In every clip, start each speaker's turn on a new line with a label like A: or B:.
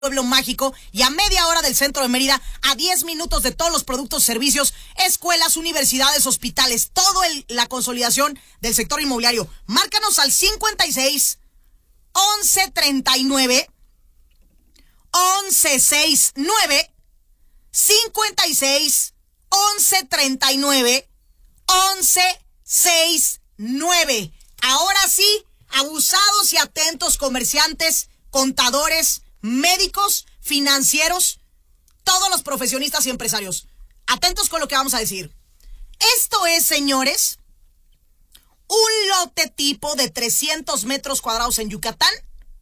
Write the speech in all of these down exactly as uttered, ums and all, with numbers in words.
A: Pueblo Mágico y a media hora del centro de Mérida, a diez minutos de todos los productos, servicios, escuelas, universidades, hospitales, todo el, la consolidación del sector inmobiliario. Márcanos al cincuenta y seis, once treinta y nueve, once sesenta y nueve, cincuenta y seis, once treinta y nueve, once sesenta y nueve. Ahora sí, abusados y atentos comerciantes, contadores, médicos, financieros, todos los profesionistas y empresarios. Atentos con lo que vamos a decir. Esto es, señores, un lote tipo de trescientos metros cuadrados en Yucatán,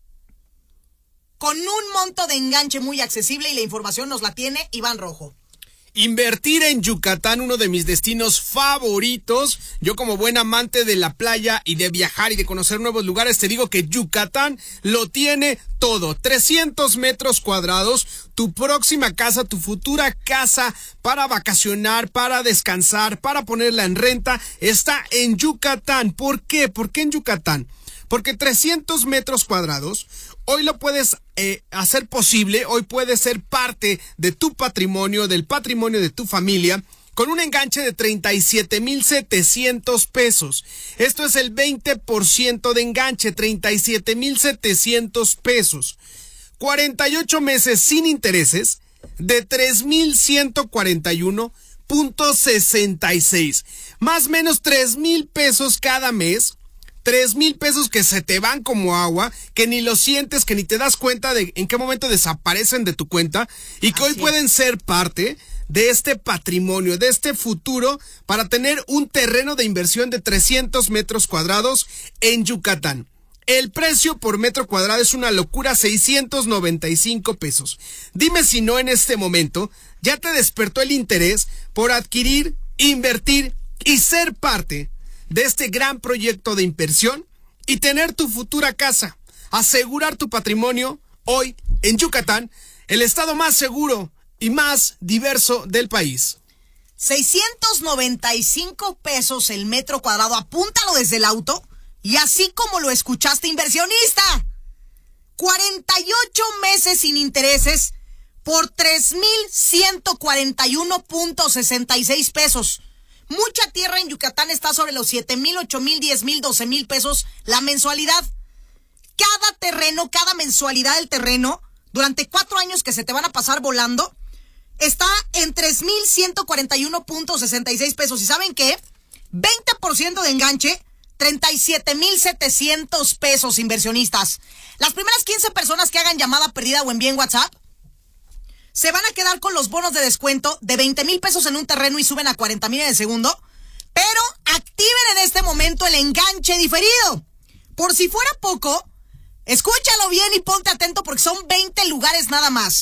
A: con un monto de enganche muy accesible, y la información nos la tiene Iván Rojo.
B: Invertir en Yucatán, uno de mis destinos favoritos. Yo, como buen amante de la playa y de viajar y de conocer nuevos lugares, te digo que Yucatán lo tiene todo. trescientos metros cuadrados, tu próxima casa, tu futura casa para vacacionar, para descansar, para ponerla en renta, está en Yucatán. ¿Por qué? ¿Por qué en Yucatán? Porque trescientos metros cuadrados, hoy lo puedes eh, hacer posible, hoy puede ser parte de tu patrimonio, del patrimonio de tu familia, con un enganche de treinta y siete mil setecientos pesos. Esto es el veinte por ciento de enganche, treinta y siete mil setecientos pesos. cuarenta y ocho meses sin intereses de tres mil ciento cuarenta y uno punto sesenta y seis. Más o menos tres mil pesos cada mes. Tres mil pesos que se te van como agua, que ni lo sientes, que ni te das cuenta de en qué momento desaparecen de tu cuenta, y que hoy pueden ser parte de este patrimonio, de este futuro, para tener un terreno de inversión de trescientos metros cuadrados en Yucatán. El precio por metro cuadrado es una locura, seiscientos noventa y cinco pesos. Dime si no, en este momento ya te despertó el interés por adquirir, invertir y ser parte de este gran proyecto de inversión y tener tu futura casa, asegurar tu patrimonio hoy en Yucatán, el estado más seguro y más diverso del país.
A: seiscientos noventa y cinco pesos el metro cuadrado, apúntalo desde el auto, y así como lo escuchaste, inversionista, cuarenta y ocho meses sin intereses por tres mil ciento cuarenta y uno punto sesenta y seis pesos. Mucha tierra en Yucatán está sobre los siete mil, ocho mil, diez mil, doce mil pesos la mensualidad. Cada terreno, cada mensualidad del terreno, durante cuatro años que se te van a pasar volando, está en tres mil ciento cuarenta y uno punto sesenta y seis pesos. ¿Y saben qué? veinte por ciento de enganche, treinta y siete mil setecientos pesos, inversionistas. Las primeras quince personas que hagan llamada perdida o envíen WhatsApp se van a quedar con los bonos de descuento de veinte mil pesos en un terreno y suben a cuarenta mil en el segundo. Pero activen en este momento el enganche diferido. Por si fuera poco, escúchalo bien y ponte atento, porque son veinte lugares nada más.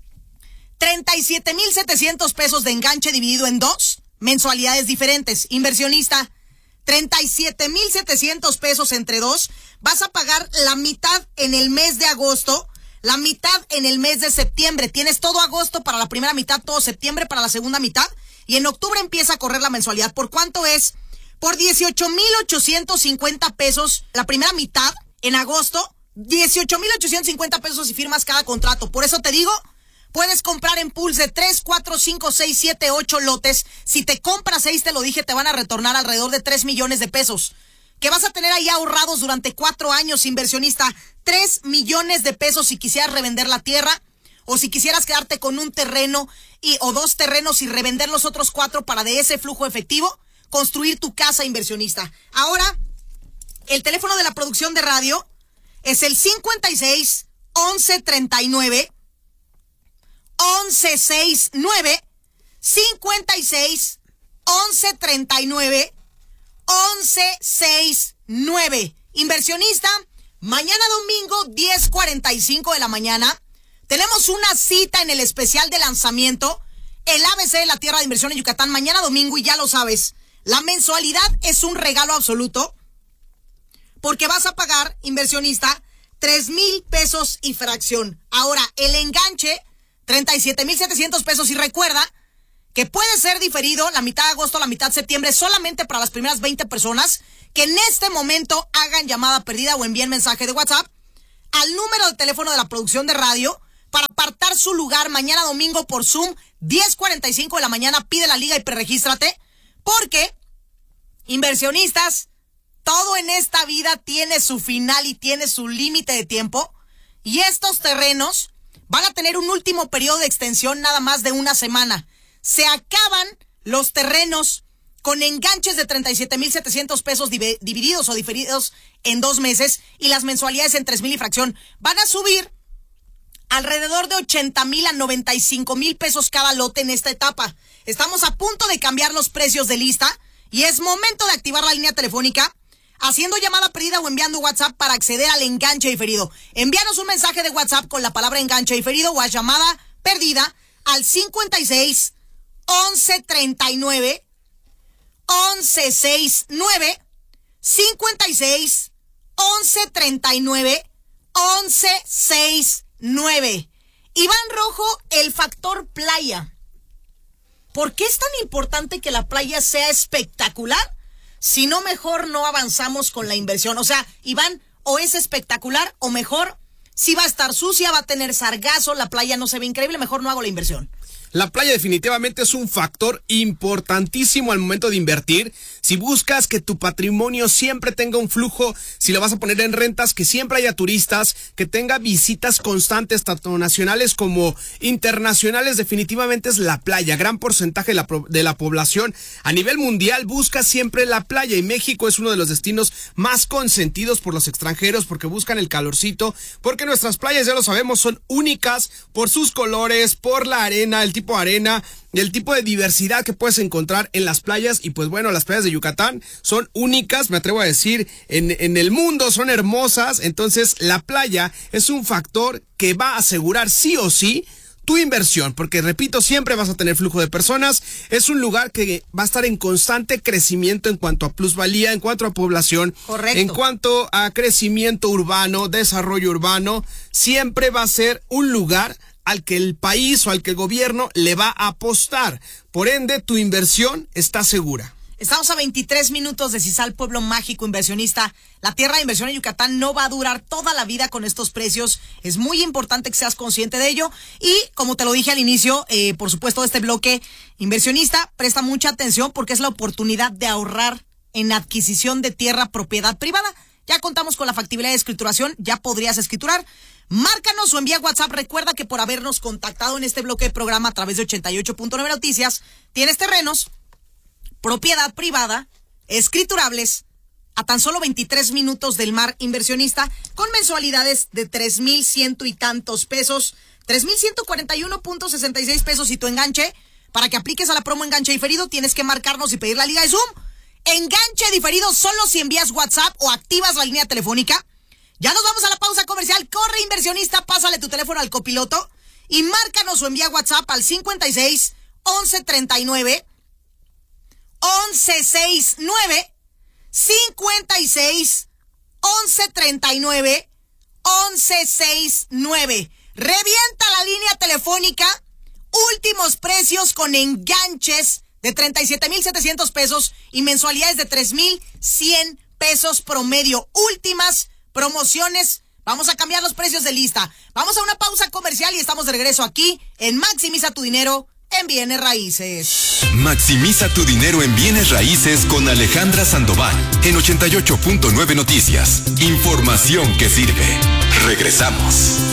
A: treinta y siete mil setecientos pesos de enganche dividido en dos mensualidades diferentes. Inversionista, treinta y siete mil setecientos pesos entre dos. Vas a pagar la mitad en el mes de agosto, la mitad en el mes de septiembre. Tienes todo agosto para la primera mitad, todo septiembre para la segunda mitad, y en octubre empieza a correr la mensualidad. ¿Por cuánto es? Por dieciocho mil ochocientos cincuenta pesos la primera mitad en agosto, dieciocho mil ochocientos cincuenta pesos si firmas cada contrato. Por eso te digo, puedes comprar en pools de tres, cuatro, cinco, seis, siete, ocho lotes. Si te compras seis, te lo dije, te van a retornar alrededor de tres millones de pesos, que vas a tener ahí ahorrados durante cuatro años, inversionista. tres millones de pesos si quisieras revender la tierra, o si quisieras quedarte con un terreno y o dos terrenos y revender los otros cuatro para de ese flujo efectivo construir tu casa, inversionista. Ahora, el teléfono de la producción de radio es el cincuenta y seis, once treinta y nueve, once sesenta y nueve, cincuenta y seis, once treinta y nueve, once sesenta y nueve. Inversionista, mañana domingo, diez cuarenta y cinco de la mañana, tenemos una cita en el especial de lanzamiento, el A B C de la Tierra de Inversión en Yucatán, mañana domingo, y ya lo sabes, la mensualidad es un regalo absoluto, porque vas a pagar, inversionista, tres mil pesos y fracción. Ahora, el enganche, treinta y siete mil setecientos pesos, y recuerda que puede ser diferido la mitad de agosto, la mitad de septiembre, solamente para las primeras veinte personas que en este momento hagan llamada perdida o envíen mensaje de WhatsApp al número de teléfono de la producción de radio para apartar su lugar mañana domingo por Zoom, diez cuarenta y cinco de la mañana. Pide la liga y preregístrate, porque, inversionistas, todo en esta vida tiene su final y tiene su límite de tiempo, y estos terrenos van a tener un último periodo de extensión nada más de una semana. Se acaban los terrenos con enganches de treinta y siete mil setecientos pesos div- divididos o diferidos en dos meses, y las mensualidades en tres mil y fracción van a subir alrededor de ochenta mil a noventa y cinco mil pesos cada lote en esta etapa. Estamos a punto de cambiar los precios de lista y es momento de activar la línea telefónica haciendo llamada perdida o enviando WhatsApp para acceder al enganche diferido. Envíanos un mensaje de WhatsApp con la palabra enganche diferido o a llamada perdida al cincuenta y seis, once treinta y nueve, once sesenta y nueve, cincuenta y seis, once treinta y nueve, once sesenta y nueve. Iván Rojo, el factor playa. ¿Por qué es tan importante que la playa sea espectacular? Si no, mejor no avanzamos con la inversión. O sea, Iván, o es espectacular o mejor, si va a estar sucia, va a tener sargazo, la playa no se ve increíble, mejor no hago la inversión.
B: La playa definitivamente es un factor importantísimo al momento de invertir. Si buscas que tu patrimonio siempre tenga un flujo, si lo vas a poner en rentas, que siempre haya turistas, que tenga visitas constantes, tanto nacionales como internacionales, definitivamente es la playa. Gran porcentaje de la, de la población a nivel mundial busca siempre la playa, y México es uno de los destinos más consentidos por los extranjeros porque buscan el calorcito, porque nuestras playas, ya lo sabemos, son únicas por sus colores, por la arena, el tipo de arena y el tipo de diversidad que puedes encontrar en las playas. Y pues bueno, las playas de Yucatán son únicas, me atrevo a decir, en, en el mundo, son hermosas. Entonces la playa es un factor que va a asegurar sí o sí tu inversión, porque repito, siempre vas a tener flujo de personas. Es un lugar que va a estar en constante crecimiento en cuanto a plusvalía, en cuanto a población.
A: Correcto.
B: En cuanto a crecimiento urbano, desarrollo urbano, siempre va a ser un lugar al que el país o al que el gobierno le va a apostar. Por ende, tu inversión está segura.
A: Estamos a veintitrés minutos de Cisal, pueblo mágico inversionista. La tierra de inversión en Yucatán no va a durar toda la vida con estos precios. Es muy importante que seas consciente de ello. Y como te lo dije al inicio, eh, por supuesto, este bloque inversionista, presta mucha atención porque es la oportunidad de ahorrar en adquisición de tierra propiedad privada. Ya contamos con la factibilidad de escrituración, ya podrías escriturar. Márcanos o envía WhatsApp. Recuerda que por habernos contactado en este bloque de programa a través de ochenta y ocho punto nueve Noticias, tienes terrenos, propiedad privada, escriturables, a tan solo veintitrés minutos del mar inversionista, con mensualidades de tres mil ciento y tantos pesos, tres mil ciento cuarenta y uno punto sesenta y seis pesos. Y tu enganche, para que apliques a la promo enganche diferido, tienes que marcarnos y pedir la liga de Zoom. Enganche diferido solo si envías WhatsApp o activas la línea telefónica. Ya nos vamos a la pausa comercial. Corre, inversionista, pásale tu teléfono al copiloto y márcanos o envía WhatsApp al cincuenta y seis, once treinta y nueve, once sesenta y nueve, cincuenta y seis, once treinta y nueve, once sesenta y nueve. Revienta la línea telefónica. Últimos precios con enganches de treinta y siete mil setecientos pesos y mensualidades de tres mil cien pesos promedio. Últimas promociones. Vamos a cambiar los precios de lista. Vamos a una pausa comercial y estamos de regreso aquí en Maximiza tu dinero en bienes raíces.
C: Maximiza tu dinero en bienes raíces con Alejandra Sandoval en ochenta y ocho punto nueve Noticias. Información que sirve. Regresamos.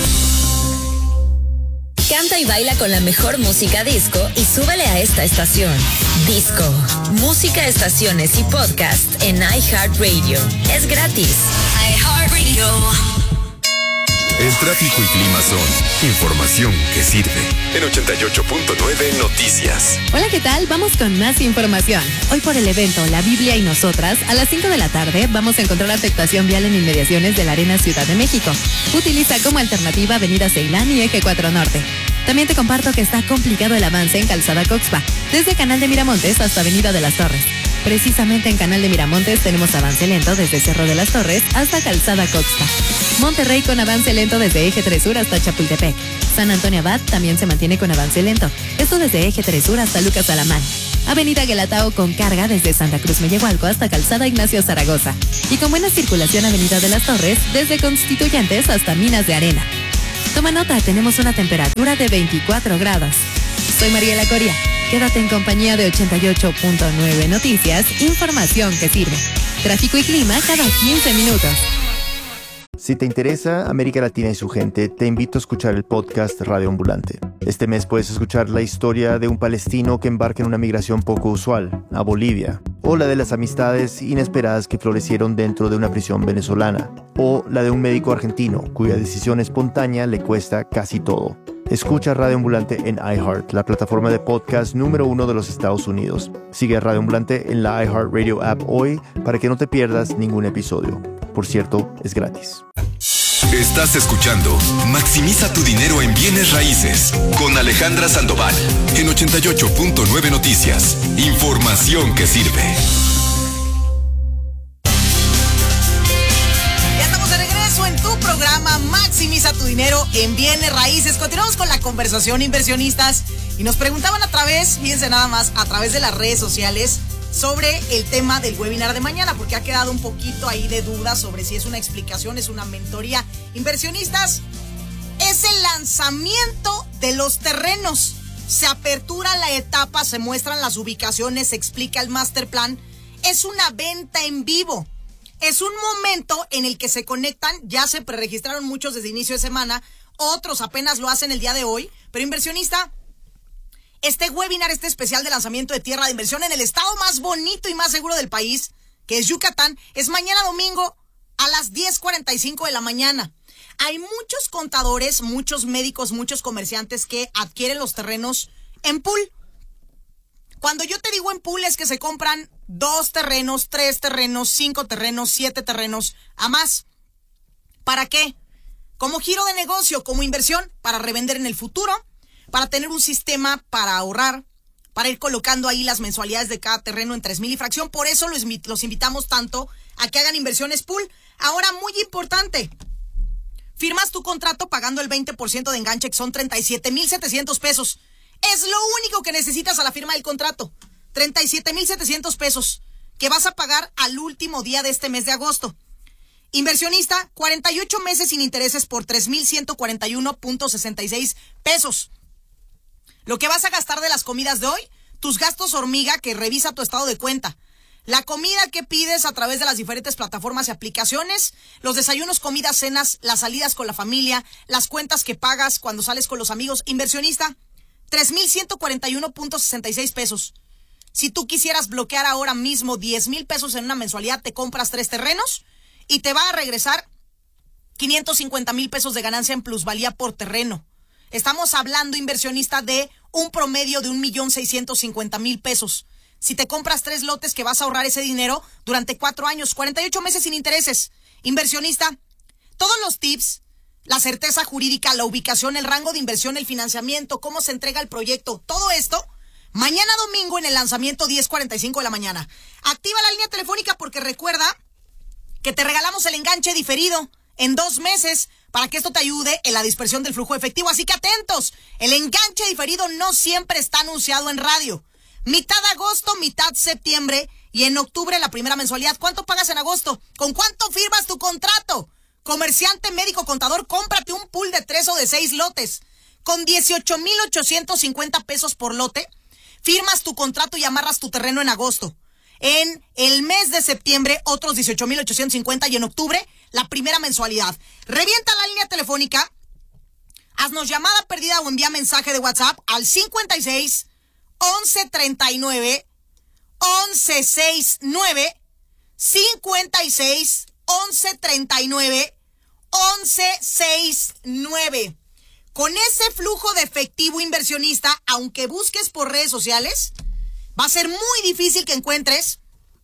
D: Canta y baila con la mejor música disco y súbele a esta estación. Disco, música, estaciones y podcast en iHeartRadio. Es gratis. iHeartRadio.
C: El tráfico y clima son información que sirve. En ochenta y ocho punto nueve Noticias.
E: Hola, ¿qué tal? Vamos con más información. Hoy por el evento La Biblia y Nosotras, a las cinco de la tarde, vamos a encontrar afectación vial en inmediaciones de la Arena Ciudad de México. Utiliza como alternativa Avenida Ceilán y Eje cuatro Norte. También te comparto que está complicado el avance en Calzada Coxpa, desde Canal de Miramontes hasta Avenida de las Torres. Precisamente en Canal de Miramontes tenemos avance lento desde Cerro de las Torres hasta Calzada Coxpa. Monterrey con avance lento desde Eje tres Sur hasta Chapultepec. San Antonio Abad también se mantiene con avance lento, esto desde Eje tres Sur hasta Lucas Alamán. Avenida Guelatao con carga desde Santa Cruz Mellehualco hasta Calzada Ignacio Zaragoza. Y con buena circulación Avenida de las Torres desde Constituyentes hasta Minas de Arena. Toma nota, tenemos una temperatura de veinticuatro grados. Soy Mariela Coria. Quédate en compañía de ochenta y ocho punto nueve Noticias, información que sirve. Tráfico y clima cada quince minutos.
F: Si te interesa América Latina y su gente, te invito a escuchar el podcast Radio Ambulante. Este mes puedes escuchar la historia de un palestino que embarca en una migración poco usual, a Bolivia, o la de las amistades inesperadas que florecieron dentro de una prisión venezolana, o la de un médico argentino cuya decisión espontánea le cuesta casi todo. Escucha Radio Ambulante en iHeart, la plataforma de podcast número uno de los Estados Unidos. Sigue a Radio Ambulante en la iHeartRadio app hoy para que no te pierdas ningún episodio. Por cierto, es gratis.
C: Estás escuchando Maximiza tu dinero en bienes raíces con Alejandra Sandoval en ochenta y ocho punto nueve Noticias. Información que sirve.
A: Ya estamos de regreso en tu programa Maximiza tu dinero en bienes raíces. Continuamos con la conversación, inversionistas, y nos preguntaban a través, fíjense nada más, a través de las redes sociales sobre el tema del webinar de mañana, porque ha quedado un poquito ahí de duda sobre si es una explicación, es una mentoría. Inversionistas, es el lanzamiento de los terrenos. Se apertura la etapa, se muestran las ubicaciones, se explica el master plan. Es una venta en vivo. Es un momento en el que se conectan, ya se preregistraron muchos desde inicio de semana, otros apenas lo hacen el día de hoy, pero inversionista, este webinar, este especial de lanzamiento de tierra de inversión en el estado más bonito y más seguro del país, que es Yucatán, es mañana domingo a las diez cuarenta y cinco de la mañana. Hay muchos contadores, muchos médicos, muchos comerciantes que adquieren los terrenos en pool. Cuando yo te digo en pool es que se compran dos terrenos, tres terrenos, cinco terrenos, siete terrenos, a más. ¿Para qué? Como giro de negocio, como inversión, para revender en el futuro, para tener un sistema para ahorrar, para ir colocando ahí las mensualidades de cada terreno en tres mil y fracción. Por eso los, los invitamos tanto a que hagan inversiones pool. Ahora, muy importante, firmas tu contrato pagando el veinte por ciento de enganche, que son treinta y siete mil setecientos pesos. Es lo único que necesitas a la firma del contrato. treinta y siete mil setecientos pesos que vas a pagar al último día de este mes de agosto. Inversionista, cuarenta y ocho meses sin intereses por tres mil ciento cuarenta y uno punto sesenta y seis pesos. Lo que vas a gastar de las comidas de hoy, tus gastos hormiga, que revisa tu estado de cuenta, la comida que pides a través de las diferentes plataformas y aplicaciones, los desayunos, comidas, cenas, las salidas con la familia, las cuentas que pagas cuando sales con los amigos. Inversionista, tres mil ciento cuarenta y uno punto sesenta y seis pesos. Si tú quisieras bloquear ahora mismo diez mil pesos en una mensualidad, te compras tres terrenos y te va a regresar quinientos cincuenta mil pesos de ganancia en plusvalía por terreno. Estamos hablando, inversionista, de un promedio de un millón seiscientos cincuenta mil pesos. Si te compras tres lotes, que vas a ahorrar ese dinero durante cuatro años, cuarenta y ocho meses sin intereses. Inversionista, todos los tips, la certeza jurídica, la ubicación, el rango de inversión, el financiamiento, cómo se entrega el proyecto, todo esto, mañana domingo en el lanzamiento diez cuarenta y cinco de la mañana. Activa la línea telefónica porque recuerda que te regalamos el enganche diferido en dos meses para que esto te ayude en la dispersión del flujo efectivo. Así que atentos, el enganche diferido no siempre está anunciado en radio. Mitad agosto, mitad septiembre y en octubre la primera mensualidad. ¿Cuánto pagas en agosto? ¿Con cuánto firmas tu contrato? Comerciante, médico, contador, cómprate un pool de tres o de seis lotes. Con dieciocho mil ochocientos cincuenta pesos por lote, firmas tu contrato y amarras tu terreno en agosto. En el mes de septiembre, otros dieciocho mil ochocientos cincuenta y en octubre, la primera mensualidad. Revienta la línea telefónica, haznos llamada perdida o envía mensaje de WhatsApp al cincuenta y seis, once treinta y nueve, once sesenta y nueve, cincuenta y seis, once treinta y nueve, once sesenta y nueve. Con ese flujo de efectivo, inversionista, aunque busques por redes sociales, va a ser muy difícil que encuentres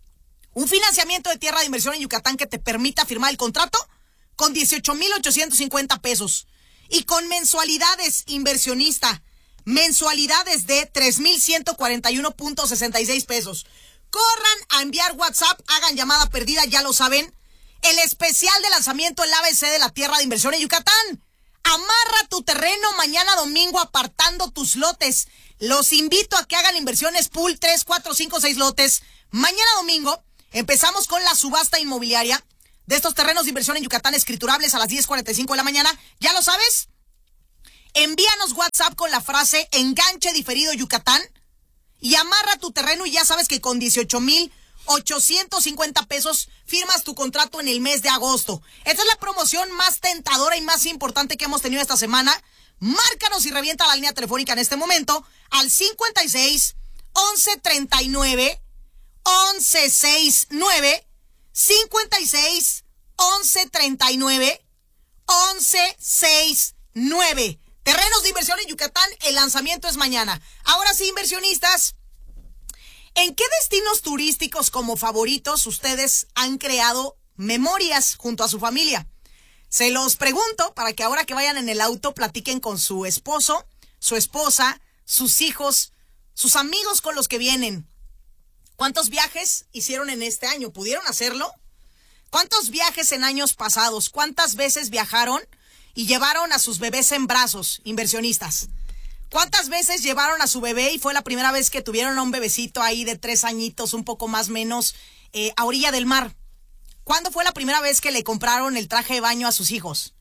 A: un financiamiento de tierra de inversión en Yucatán que te permita firmar el contrato con dieciocho mil ochocientos cincuenta pesos y con mensualidades, inversionista, mensualidades de tres mil ciento cuarenta y uno punto sesenta y seis pesos. Corran a enviar WhatsApp, hagan llamada perdida, ya lo saben. El especial de lanzamiento, el A B C de la tierra de inversión en Yucatán. Amarra tu terreno mañana domingo apartando tus lotes. Los invito a que hagan inversiones pool tres, cuatro, cinco, seis lotes. Mañana domingo empezamos con la subasta inmobiliaria de estos terrenos de inversión en Yucatán escriturables a las diez cuarenta y cinco de la mañana. Ya lo sabes, Envíanos WhatsApp con la frase enganche diferido Yucatán y amarra tu terreno y ya sabes que con dieciocho mil ochocientos cincuenta pesos firmas tu contrato en el mes de agosto. Esta es la promoción más tentadora y más importante que hemos tenido esta semana. Márcanos y revienta la línea telefónica en este momento al cincuenta y seis, once treinta y nueve, once sesenta y nueve, cincuenta y seis, once treinta y nueve, once sesenta y nueve. Terrenos de inversión en Yucatán, el lanzamiento es mañana. Ahora sí, inversionistas, ¿en qué destinos turísticos como favoritos ustedes han creado memorias junto a su familia? Se los pregunto para que ahora que vayan en el auto platiquen con su esposo, su esposa, sus hijos, sus amigos con los que vienen. ¿Cuántos viajes hicieron en este año? ¿Pudieron hacerlo? ¿Cuántos viajes en años pasados? ¿Cuántas veces viajaron y llevaron a sus bebés en brazos, inversionistas? ¿Cuántas veces llevaron a su bebé y fue la primera vez que tuvieron a un bebecito ahí de tres añitos, un poco más menos, eh, a orilla del mar? ¿Cuándo fue la primera vez que le compraron el traje de baño a sus hijos?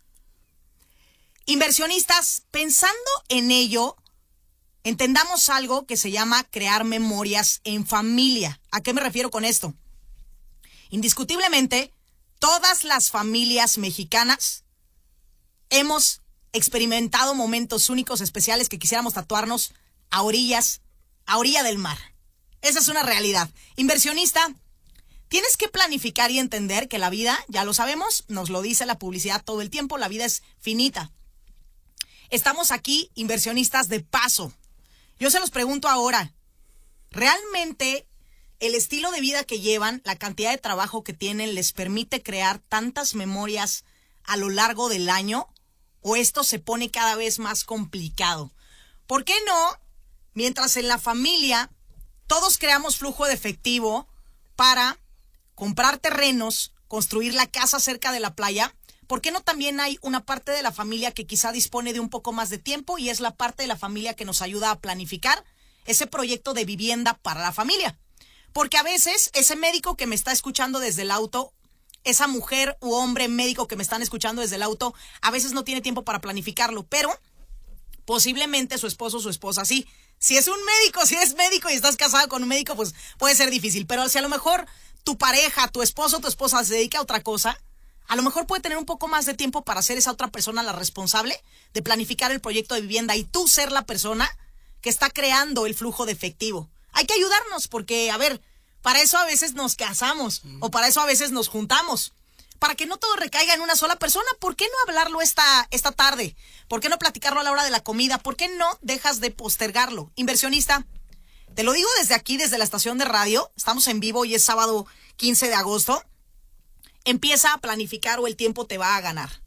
A: Inversionistas, pensando en ello, entendamos algo que se llama crear memorias en familia. ¿A qué me refiero con esto? Indiscutiblemente, todas las familias mexicanas hemos experimentado momentos únicos, especiales que quisiéramos tatuarnos a orillas, a orilla del mar. Esa es una realidad. Inversionista, tienes que planificar y entender que la vida, ya lo sabemos, nos lo dice la publicidad todo el tiempo, la vida es finita. Estamos aquí, inversionistas, de paso. Yo se los pregunto ahora, ¿realmente el estilo de vida que llevan, la cantidad de trabajo que tienen, les permite crear tantas memorias a lo largo del año? ¿O esto se pone cada vez más complicado? ¿Por qué no? Mientras en la familia todos creamos flujo de efectivo para comprar terrenos, construir la casa cerca de la playa, ¿por qué no también hay una parte de la familia que quizá dispone de un poco más de tiempo y es la parte de la familia que nos ayuda a planificar ese proyecto de vivienda para la familia? Porque a veces ese médico que me está escuchando desde el auto, esa mujer u hombre médico que me están escuchando desde el auto, a veces no tiene tiempo para planificarlo, pero posiblemente su esposo o su esposa sí. Si es un médico, si eres médico y estás casado con un médico, pues puede ser difícil. Pero si a lo mejor tu pareja, tu esposo o tu esposa se dedica a otra cosa, a lo mejor puede tener un poco más de tiempo para ser esa otra persona la responsable de planificar el proyecto de vivienda y tú ser la persona que está creando el flujo de efectivo. Hay que ayudarnos porque, a ver, para eso a veces nos casamos mm. o para eso a veces nos juntamos. Para que no todo recaiga en una sola persona, ¿por qué no hablarlo esta, esta tarde? ¿Por qué no platicarlo a la hora de la comida? ¿Por qué no dejas de postergarlo? Inversionista, te lo digo desde aquí, desde la estación de radio. Estamos en vivo y es sábado quince de agosto. Empieza a planificar o el tiempo te va a ganar.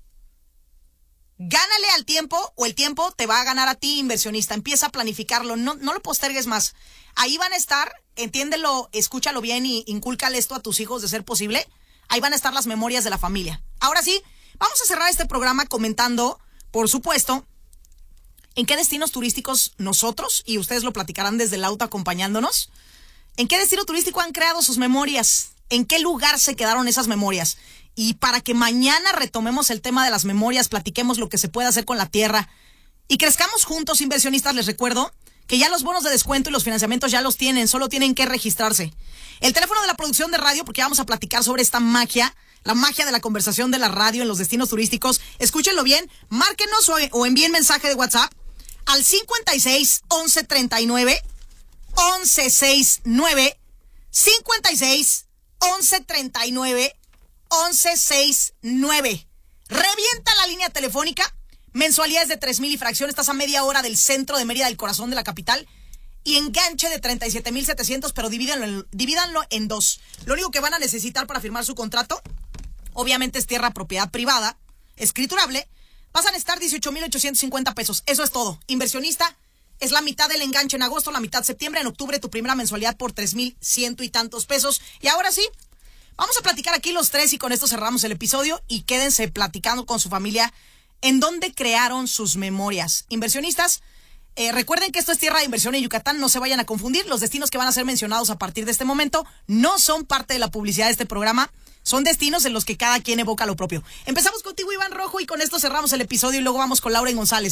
A: Gánale al tiempo o el tiempo te va a ganar a ti, inversionista. Empieza a planificarlo, no, no lo postergues más. Ahí van a estar, entiéndelo, escúchalo bien y incúlcale esto a tus hijos de ser posible. Ahí van a estar las memorias de la familia. Ahora sí, vamos a cerrar este programa comentando, por supuesto, en qué destinos turísticos nosotros, y ustedes lo platicarán desde el auto acompañándonos, en qué destino turístico han creado sus memorias, en qué lugar se quedaron esas memorias. Y para que mañana retomemos el tema de las memorias, platiquemos lo que se puede hacer con la tierra y crezcamos juntos, inversionistas, les recuerdo que ya los bonos de descuento y los financiamientos ya los tienen, solo tienen que registrarse. El teléfono de la producción de radio, porque vamos a platicar sobre esta magia, la magia de la conversación de la radio en los destinos turísticos. Escúchenlo bien, márquenos o, o envíen mensaje de WhatsApp al cincuenta y seis, once treinta y nueve, once sesenta y nueve, cincuenta y seis, once treinta y nueve, once sesenta y nueve. Revienta la línea telefónica. Mensualidades de tres mil y fracción. Estás a media hora del centro de Mérida, del corazón de la capital. Y enganche de treinta y siete mil setecientos, pero divídanlo en, divídanlo en dos. Lo único que van a necesitar para firmar su contrato, obviamente, es tierra propiedad privada, escriturable. Vas a necesitar dieciocho mil ochocientos cincuenta pesos. Eso es todo. Inversionista, es la mitad del enganche en agosto, la mitad en septiembre. En octubre, tu primera mensualidad por tres mil ciento y tantos pesos. Y ahora sí, vamos a platicar aquí los tres y con esto cerramos el episodio. Y quédense platicando con su familia en dónde crearon sus memorias. Inversionistas, eh, recuerden que esto es tierra de inversión en Yucatán, no se vayan a confundir. Los destinos que van a ser mencionados a partir de este momento no son parte de la publicidad de este programa, son destinos en los que cada quien evoca lo propio. Empezamos contigo, Iván Rojo, y con esto cerramos el episodio y luego vamos con Lauren González.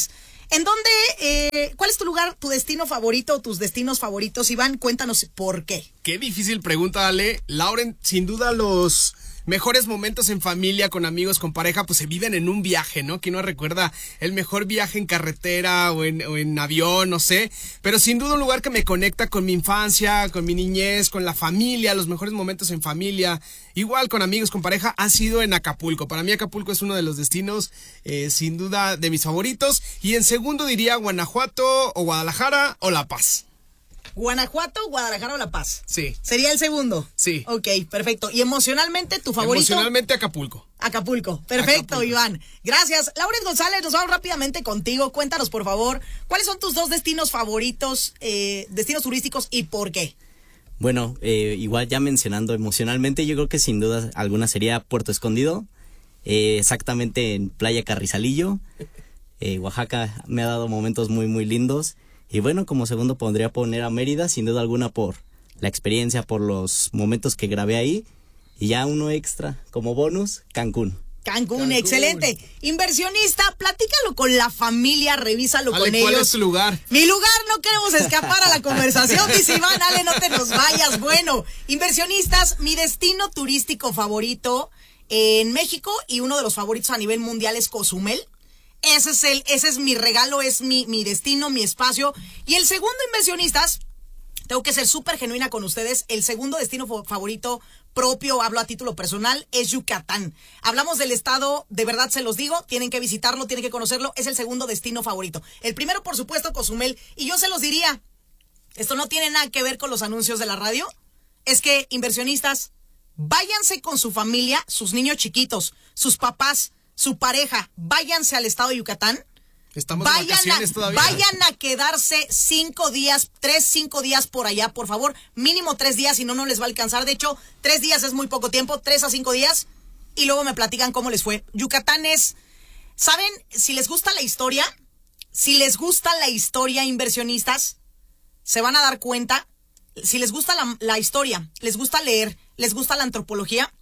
A: ¿En dónde, eh, cuál es tu lugar, tu destino favorito, tus destinos favoritos, Iván? Cuéntanos por qué.
B: Qué difícil pregunta, Ale. Lauren, sin duda los mejores momentos en familia, con amigos, con pareja, pues se viven en un viaje, ¿no? ¿Quién no recuerda el mejor viaje en carretera o en, o en avión, no sé? Pero sin duda un lugar que me conecta con mi infancia, con mi niñez, con la familia, los mejores momentos en familia, igual con amigos, con pareja, ha sido en Acapulco. Para mí Acapulco es uno de los destinos, eh, sin duda, de mis favoritos. Y en segundo diría Guanajuato o Guadalajara o La Paz.
A: Guanajuato, Guadalajara o La Paz.
B: Sí.
A: ¿Sería el segundo?
B: Sí.
A: Ok, perfecto. ¿Y emocionalmente tu favorito?
B: Emocionalmente Acapulco.
A: Acapulco. Perfecto,
B: Acapulco.
A: Iván. Gracias. Lauren González, nos vamos rápidamente contigo. Cuéntanos, por favor, ¿cuáles son tus dos destinos favoritos, eh, destinos turísticos y por qué?
G: Bueno, eh, igual ya mencionando emocionalmente, yo creo que sin duda alguna sería Puerto Escondido, eh, exactamente en Playa Carrizalillo. Eh, Oaxaca me ha dado momentos muy, muy lindos. Y bueno, como segundo pondría poner a Mérida, sin duda alguna por la experiencia, por los momentos que grabé ahí. Y ya uno extra, como bonus, Cancún.
A: Cancún,
B: Cancún.
A: excelente. Inversionista, platícalo con la familia, revísalo
B: Ale,
A: con
B: ¿cuál
A: ellos.
B: es tu lugar?
A: Mi lugar, no queremos escapar a la conversación, dice Iván. Ale, no te nos vayas. Bueno, inversionistas, mi destino turístico favorito en México y uno de los favoritos a nivel mundial es Cozumel. Ese es el, ese es mi regalo, es mi, mi destino, mi espacio. Y el segundo, inversionistas, tengo que ser súper genuina con ustedes. El segundo destino favorito propio, hablo a título personal, es Yucatán. Hablamos del estado, de verdad se los digo, tienen que visitarlo, tienen que conocerlo, es el segundo destino favorito. El primero, por supuesto, Cozumel. Y yo se los diría, esto no tiene nada que ver con los anuncios de la radio, es que, inversionistas, váyanse con su familia, sus niños chiquitos, sus papás, su pareja, váyanse al estado de Yucatán.
B: Estamos de
A: Vayan
B: vacaciones
A: a,
B: todavía.
A: vayan a quedarse cinco días, tres, cinco días por allá, por favor. Mínimo tres días, si no, no les va a alcanzar. De hecho, tres días es muy poco tiempo, tres a cinco días. Y luego me platican cómo les fue. Yucatán es, ¿saben? Si les gusta la historia, si les gusta la historia, inversionistas, se van a dar cuenta. Si les gusta la, la historia, les gusta leer, les gusta la antropología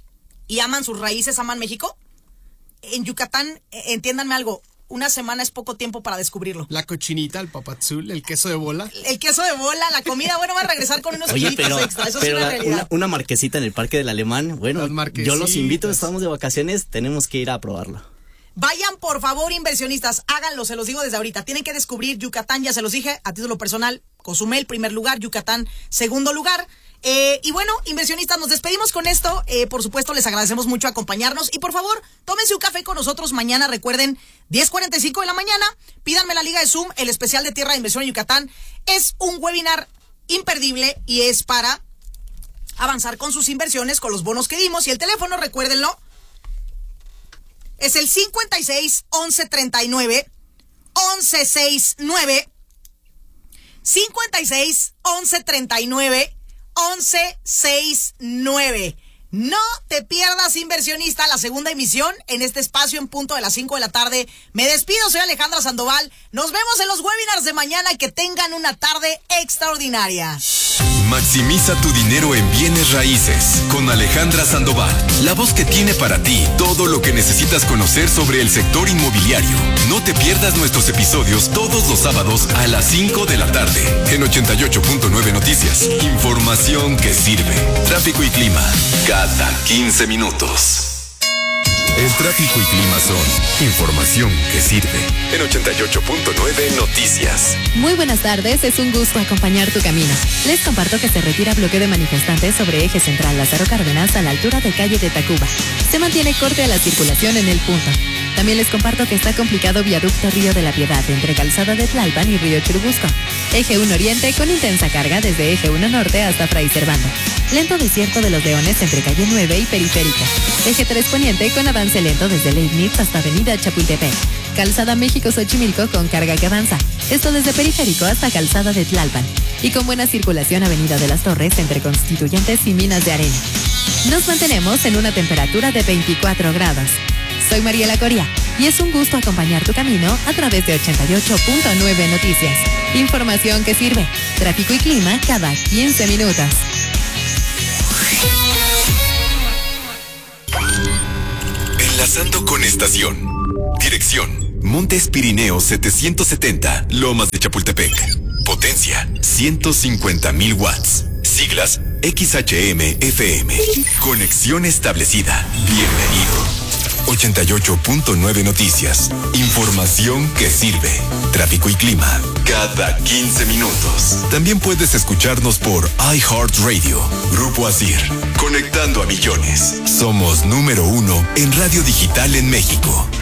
A: y aman sus raíces, aman México, en Yucatán, entiéndanme algo, una semana es poco tiempo para descubrirlo.
B: La cochinita, el papadzul, el queso de bola.
A: El queso de bola, la comida, bueno, va a regresar con unos
G: Oye,
A: kilitos
G: pero,
A: extra, eso
G: pero
A: es una
G: la-
A: realidad.
G: una, una marquesita en el Parque del Alemán, bueno,
B: Las
G: yo los invito,
B: marquesitas.
G: estamos de vacaciones, tenemos que ir a probarlo.
A: Vayan, por favor, inversionistas, háganlo, se los digo desde ahorita. Tienen que descubrir Yucatán, ya se los dije, a título personal, Cozumel, primer lugar, Yucatán, segundo lugar. Eh, y bueno, inversionistas, nos despedimos con esto. Eh, por supuesto, les agradecemos mucho acompañarnos. Y por favor, tómense un café con nosotros mañana. Recuerden, diez cuarenta y cinco de la mañana. Pídanme la liga de Zoom, el especial de Tierra de Inversión en Yucatán. Es un webinar imperdible y es para avanzar con sus inversiones, con los bonos que dimos. Y el teléfono, recuérdenlo, es el cincuenta y seis, once treinta y nueve, once sesenta y nueve. cincuenta y seis, once treinta y nueve, once sesenta y nueve. No te pierdas, inversionista, la segunda emisión en este espacio en punto de las cinco de la tarde. Me despido, soy Alejandra Sandoval. Nos vemos en los webinars de mañana y que tengan una tarde extraordinaria.
C: Maximiza tu dinero en bienes raíces con Alejandra Sandoval, la voz que tiene para ti todo lo que necesitas conocer sobre el sector inmobiliario. No te pierdas nuestros episodios todos los sábados a las cinco de la tarde en ochenta y ocho punto nueve Noticias. Información que sirve. Tráfico y clima cada quince minutos. El tráfico y clima son información que sirve en ochenta y ocho punto nueve Noticias.
E: Muy buenas tardes, es un gusto acompañar tu camino. Les comparto que se retira bloque de manifestantes sobre eje central Lázaro Cárdenas a la altura de calle de Tacuba. Se mantiene corte a la circulación en el punto. También les comparto que está complicado viaducto Río de la Piedad entre Calzada de Tlalpan y Río Churubusco. Eje uno Oriente con intensa carga desde eje uno Norte hasta Fray Servando. Lento desierto de los Leones entre calle nueve y Periférica. Eje tres Poniente con avance lento desde Leibniz hasta avenida Chapultepec. Calzada México-Xochimilco con carga que avanza. Esto desde Periférico hasta Calzada de Tlalpan. Y con buena circulación avenida de las Torres entre Constituyentes y Minas de Arena. Nos mantenemos en una temperatura de veinticuatro grados. Soy Mariela Coria y es un gusto acompañar tu camino a través de ochenta y ocho punto nueve Noticias. Información que sirve. Tráfico y clima cada quince minutos.
C: Enlazando con estación. Dirección: Montes Pirineos setecientos setenta, Lomas de Chapultepec. Potencia, ciento cincuenta mil watts. Siglas, X H M F M. Conexión establecida. Bienvenido. ochenta y ocho punto nueve Noticias. Información que sirve. Tráfico y clima cada quince minutos. También puedes escucharnos por iHeartRadio. Grupo Asir. Conectando a millones. Somos número uno en radio digital en México.